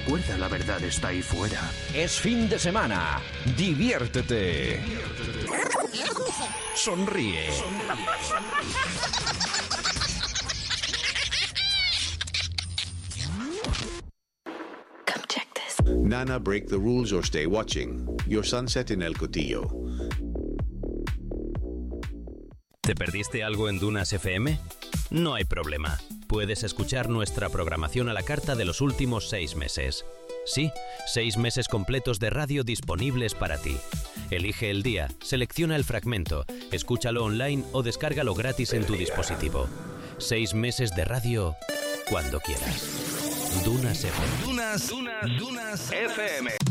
Recuerda, la verdad está ahí fuera. Es fin de semana. Diviértete. Sonríe. Nana, break the rules or stay watching. Your sunset in El Cotillo. ¿Te perdiste algo en Dunas FM? No hay problema. Puedes escuchar nuestra programación a la carta de los últimos 6 meses. Sí, 6 meses completos de radio disponibles para ti. Elige el día, selecciona el fragmento, escúchalo online o descárgalo gratis en tu dispositivo. 6 meses de radio cuando quieras. Dunas FM. Dunas FM.